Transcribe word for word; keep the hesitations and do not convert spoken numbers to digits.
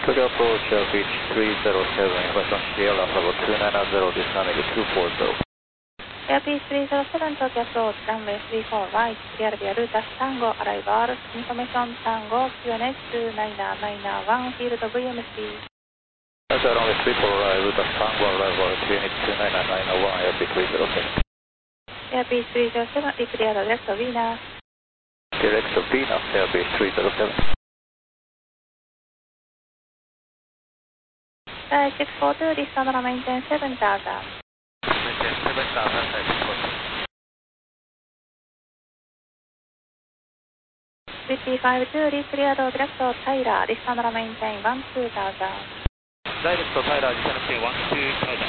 Clear approach, Beach three zero seven, information Sierra Bravo two nine zero, dynamic two four zero. Air Beach three zero seven, Tokyo approach, runway three four right, clear via Lutas Tango, arrival, information Tango, Q N H two nine nine one, field V M C. That's runway three four right, Lutas Tango, arrival, Q N H two nine nine one, Air Beach three zero seven. Air Beach three zero seven, clear direct to Venus. Direct to Venus, Air Beach three zero seven. Sky six four two, this camera maintain seven thousand. Maintain seven thousand, Sky six four two. Whiskey five two, this clear to direct to Tyler, this camera maintain one two thousand. Direct to Tyler, descending one two thousand.